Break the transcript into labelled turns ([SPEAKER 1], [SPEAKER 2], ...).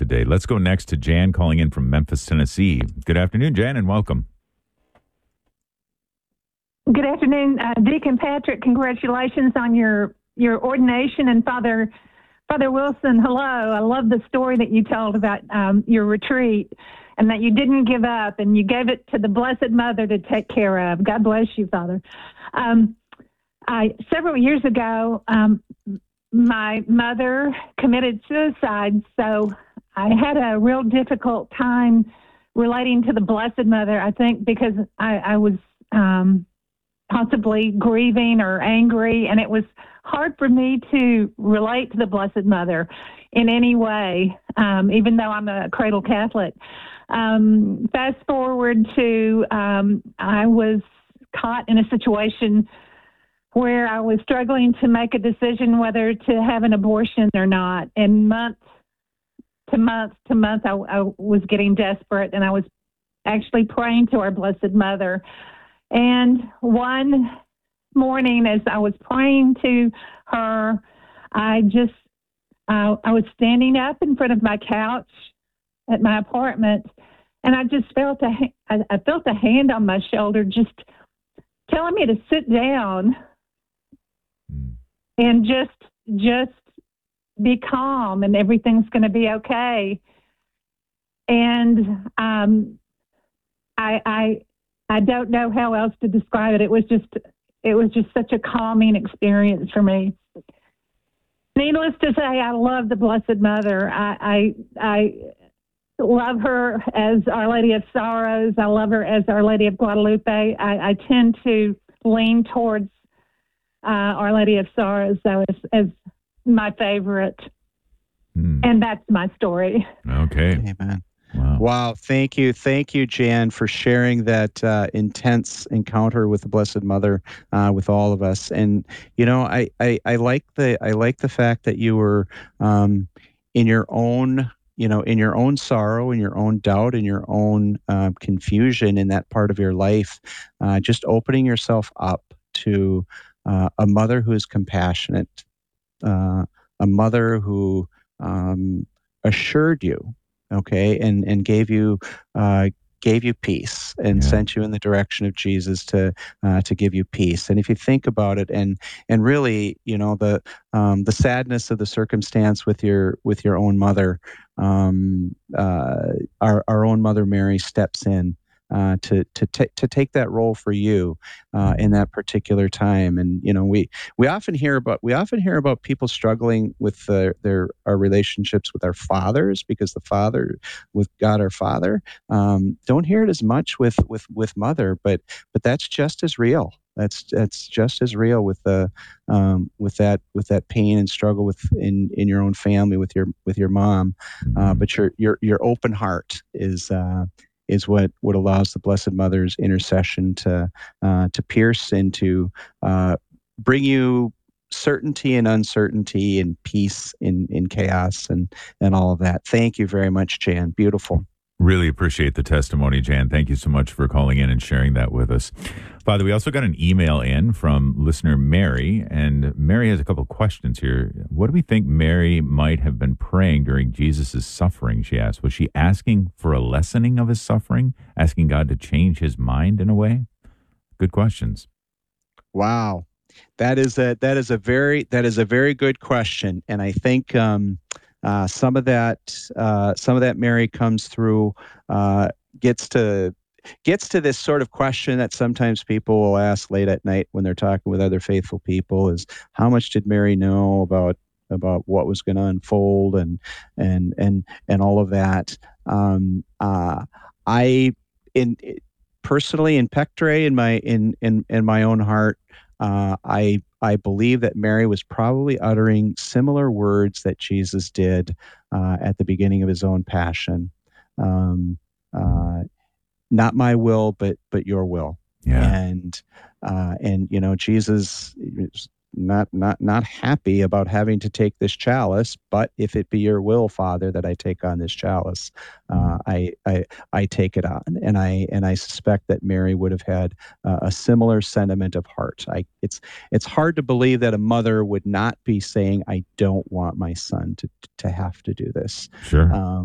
[SPEAKER 1] today. Let's go next to Jan calling in from Memphis, Tennessee. Good afternoon, Jan, and welcome.
[SPEAKER 2] Good afternoon, Deacon Patrick. Congratulations on your ordination, and Father Wilson. Hello. I love the story that you told about your retreat, and that you didn't give up, and you gave it to the Blessed Mother to take care of. God bless you, Father. Several years ago, my mother committed suicide, so I had a real difficult time relating to the Blessed Mother. I think because I was possibly grieving or angry, and it was hard for me to relate to the Blessed Mother in any way, even though I'm a cradle Catholic. Fast forward to I was caught in a situation where I was struggling to make a decision whether to have an abortion or not. And month to month, I was getting desperate, and I was actually praying to our Blessed Mother. And one morning, as I was praying to her, I was standing up in front of my couch at my apartment, and I just felt I felt a hand on my shoulder, just telling me to sit down and just be calm, and everything's going to be okay. And I don't know how else to describe it. It was just such a calming experience for me. Needless to say, I love the Blessed Mother. I love her as Our Lady of Sorrows. I love her as Our Lady of Guadalupe. I tend to lean towards Our Lady of Sorrows as my favorite. And that's my story.
[SPEAKER 1] Okay.
[SPEAKER 3] Amen.
[SPEAKER 1] Wow.
[SPEAKER 3] Thank you, Jan, for sharing that intense encounter with the Blessed Mother with all of us. And I like the fact that you were in your own sorrow, in your own doubt, in your own confusion in that part of your life, just opening yourself up to a mother who is compassionate, a mother who assured you, okay, and gave you peace, and sent you in the direction of Jesus to give you peace. And if you think about it, and really, the sadness of the circumstance with your own mother, our own Mother Mary steps in to take that role for you in that particular time. And we often hear about people struggling with our relationships with our fathers, because the Father, with God our Father, don't hear it as much with Mother, but that's just as real. That's just as real with that pain and struggle in your own family with your mom. But your open heart is what allows the Blessed Mother's intercession to pierce and to bring you certainty and uncertainty, and peace in chaos, and all of that. Thank you very much, Jan. Beautiful.
[SPEAKER 1] Really appreciate the testimony, Jan. Thank you so much for calling in and sharing that with us. Father, we also got an email in from listener Mary, and Mary has a couple of questions here. What do we think Mary might have been praying during Jesus' suffering, she asked. Was she asking for a lessening of his suffering, asking God to change his mind in a way? Good questions.
[SPEAKER 3] Wow. That is a very good question. And I think some of that Mary comes through, gets to this sort of question that sometimes people will ask late at night when they're talking with other faithful people, is how much did Mary know about what was going to unfold, and all of that. Personally, in Pectre, in my own heart, I believe that Mary was probably uttering similar words that Jesus did at the beginning of his own passion. Not my will, but your will.
[SPEAKER 1] Yeah.
[SPEAKER 3] And Jesus is not happy about having to take this chalice, but if it be your will, Father, that I take on this chalice, I take it on. And I suspect that Mary would have had a similar sentiment of heart. It's hard to believe that a mother would not be saying, I don't want my son to have to do this.
[SPEAKER 1] Sure.